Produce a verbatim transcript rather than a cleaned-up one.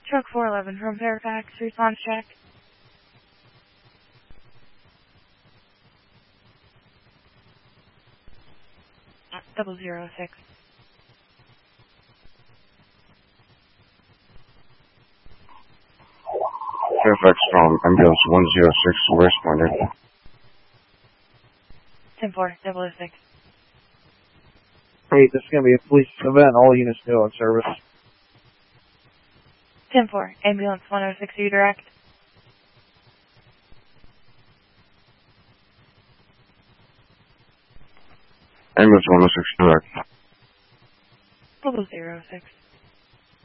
Truck four eleven from Fairfax, response check. Double zero six. Fairfax from ambulance one zero six, responded. ten four, double oh six. Hey, this is going to be a police event. All units still in service. ten four, ambulance one oh six, you direct. Ambulance one oh six, direct. Double zero six.